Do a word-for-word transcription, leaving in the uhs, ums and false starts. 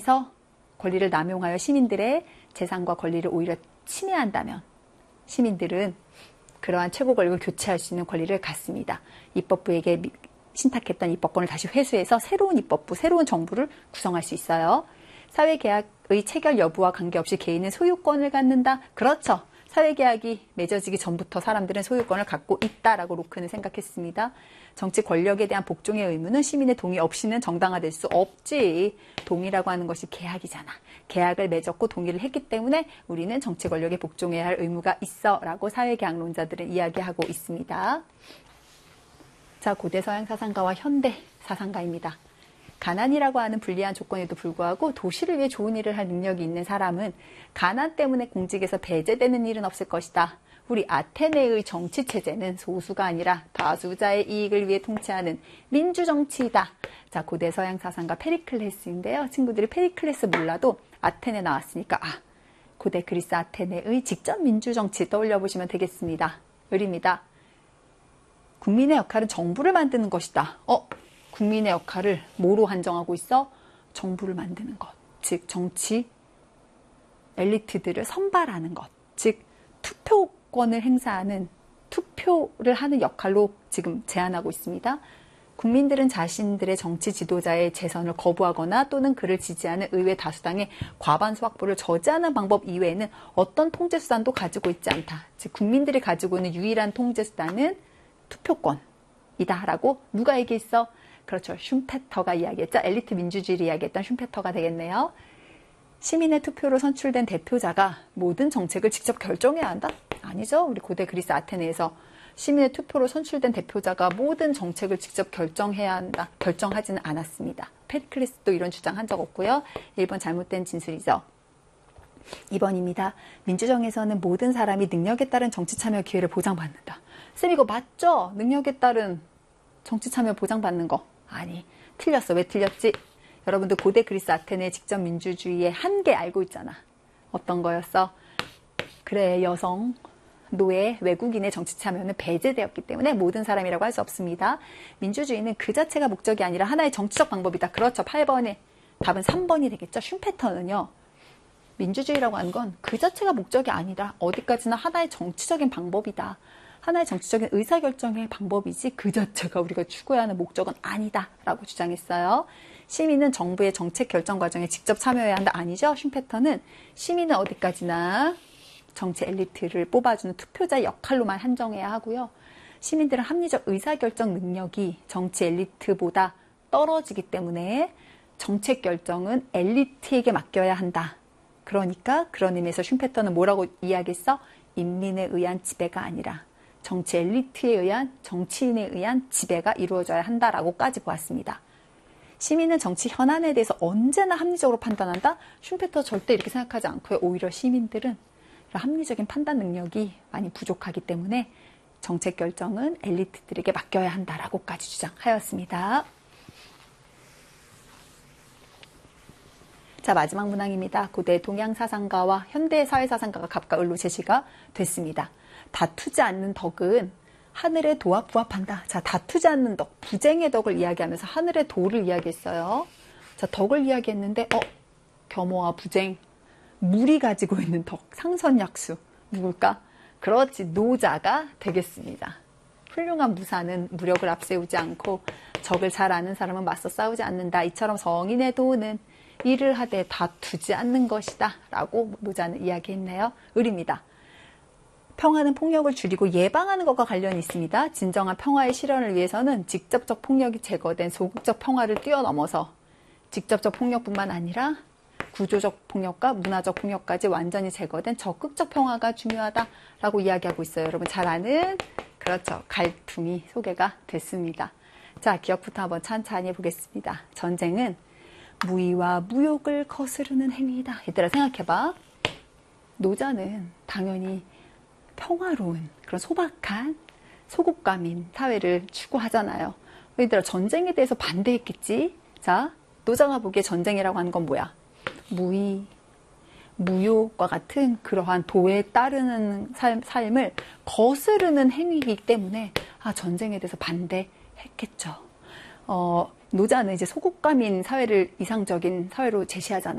해서 권리를 남용하여 시민들의 재산과 권리를 오히려 침해한다면 시민들은 그러한 최고 권력을 교체할 수 있는 권리를 갖습니다. 입법부에게 신탁했던 입법권을 다시 회수해서 새로운 입법부, 새로운 정부를 구성할 수 있어요. 사회계약의 체결 여부와 관계없이 개인은 소유권을 갖는다. 그렇죠. 사회계약이 맺어지기 전부터 사람들은 소유권을 갖고 있다라고 로크는 생각했습니다. 정치 권력에 대한 복종의 의무는 시민의 동의 없이는 정당화될 수 없지. 동의라고 하는 것이 계약이잖아. 계약을 맺었고 동의를 했기 때문에 우리는 정치 권력에 복종해야 할 의무가 있어 라고 사회계약론자들은 이야기하고 있습니다. 자, 고대 서양 사상가와 현대 사상가입니다. 가난이라고 하는 불리한 조건에도 불구하고 도시를 위해 좋은 일을 할 능력이 있는 사람은 가난 때문에 공직에서 배제되는 일은 없을 것이다. 우리 아테네의 정치체제는 소수가 아니라 다수자의 이익을 위해 통치하는 민주정치이다. 자, 고대 서양 사상가 페리클레스인데요. 친구들이 페리클레스 몰라도 아테네 나왔으니까 아, 고대 그리스 아테네의 직접 민주정치 떠올려 보시면 되겠습니다. 을입니다. 국민의 역할은 정부를 만드는 것이다. 어? 국민의 역할을 뭐로 한정하고 있어? 정부를 만드는 것. 즉 정치 엘리트들을 선발하는 것. 즉 투표권을 행사하는 투표를 하는 역할로 지금 제안하고 있습니다. 국민들은 자신들의 정치 지도자의 재선을 거부하거나 또는 그를 지지하는 의회 다수당의 과반수 확보를 저지하는 방법 이외에는 어떤 통제수단도 가지고 있지 않다. 즉 국민들이 가지고 있는 유일한 통제수단은 투표권이다라고 누가 얘기했어? 그렇죠. 슌페터가 이야기했죠. 엘리트 민주주의를 이야기했던 슌페터가 되겠네요. 시민의 투표로 선출된 대표자가 모든 정책을 직접 결정해야 한다? 아니죠. 우리 고대 그리스 아테네에서 시민의 투표로 선출된 대표자가 모든 정책을 직접 결정해야 한다. 결정하지는 않았습니다. 페리클레스도 이런 주장한 적 없고요. 일 번 잘못된 진술이죠. 이 번입니다. 민주정에서는 모든 사람이 능력에 따른 정치 참여 기회를 보장받는다. 쌤 이거 맞죠? 능력에 따른 정치 참여 보장받는 거. 아니, 틀렸어. 왜 틀렸지? 여러분들 고대 그리스 아테네의 직접 민주주의의 한계 알고 있잖아. 어떤 거였어? 그래, 여성, 노예, 외국인의 정치 참여는 배제되었기 때문에 모든 사람이라고 할 수 없습니다. 민주주의는 그 자체가 목적이 아니라 하나의 정치적 방법이다. 그렇죠. 팔 번에 답은 삼 번이 되겠죠. 슌페터는요. 민주주의라고 하는 건 그 자체가 목적이 아니라 어디까지나 하나의 정치적인 방법이다. 하나의 정치적인 의사결정의 방법이지 그 자체가 우리가 추구해야 하는 목적은 아니다 라고 주장했어요. 시민은 정부의 정책 결정 과정에 직접 참여해야 한다. 아니죠. 슌페터는 시민은 어디까지나 정치 엘리트를 뽑아주는 투표자의 역할로만 한정해야 하고요. 시민들은 합리적 의사결정 능력이 정치 엘리트보다 떨어지기 때문에 정책 결정은 엘리트에게 맡겨야 한다. 그러니까 그런 의미에서 슌페터는 뭐라고 이야기했어? 인민에 의한 지배가 아니라 정치 엘리트에 의한 정치인에 의한 지배가 이루어져야 한다라고까지 보았습니다. 시민은 정치 현안에 대해서 언제나 합리적으로 판단한다? 슌페터 절대 이렇게 생각하지 않고요. 오히려 시민들은 합리적인 판단 능력이 많이 부족하기 때문에 정책 결정은 엘리트들에게 맡겨야 한다라고까지 주장하였습니다. 자, 마지막 문항입니다. 고대 동양 사상가와 현대 사회 사상가가 각각 을로 제시가 됐습니다. 다투지 않는 덕은 하늘의 도와 부합한다. 자, 다투지 않는 덕, 부쟁의 덕을 이야기하면서 하늘의 도를 이야기했어요. 자, 덕을 이야기했는데 어, 겸허와 부쟁, 물이 가지고 있는 덕, 상선약수 누굴까? 그렇지, 노자가 되겠습니다. 훌륭한 무사는 무력을 앞세우지 않고 적을 잘 아는 사람은 맞서 싸우지 않는다. 이처럼 성인의 도는 일을 하되 다투지 않는 것이다 라고 노자는 이야기했네요. 을입니다. 평화는 폭력을 줄이고 예방하는 것과 관련이 있습니다. 진정한 평화의 실현을 위해서는 직접적 폭력이 제거된 소극적 평화를 뛰어넘어서 직접적 폭력뿐만 아니라 구조적 폭력과 문화적 폭력까지 완전히 제거된 적극적 평화가 중요하다라고 이야기하고 있어요. 여러분 잘 아는 그렇죠. 갈등이 소개가 됐습니다. 자, 기억부터 한번 찬찬히 보겠습니다. 전쟁은 무의와 무욕을 거스르는 행위이다. 얘들아 생각해봐. 노자는 당연히 평화로운 그런 소박한 소국가민 사회를 추구하잖아요. 얘들아 전쟁에 대해서 반대했겠지? 자, 노자가 보기에 전쟁이라고 하는 건 뭐야? 무의, 무욕과 같은 그러한 도에 따르는 삶, 삶을 거스르는 행위이기 때문에 아, 전쟁에 대해서 반대했겠죠. 어, 노자는 이제 소국가민 사회를 이상적인 사회로 제시하잖아요.